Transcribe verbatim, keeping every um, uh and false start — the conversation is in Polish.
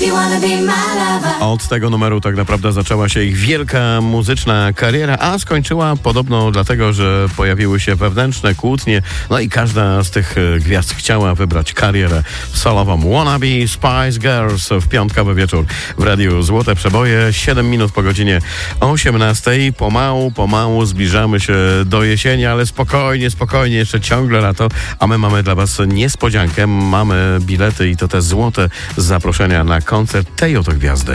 Od tego numeru tak naprawdę zaczęła się ich wielka muzyczna kariera, a skończyła podobno dlatego, że pojawiły się wewnętrzne kłótnie, no i każda z tych gwiazd chciała wybrać karierę solową. Wannabe Spice Girls w piątkowy wieczór w Radiu Złote Przeboje, siedem minut po godzinie osiemnastej. Pomału, pomału zbliżamy się do jesieni, ale spokojnie, spokojnie, jeszcze ciągle lato, a my mamy dla Was niespodziankę. Mamy bilety i to te złote zaproszenia na koncert tej oto gwiazdy.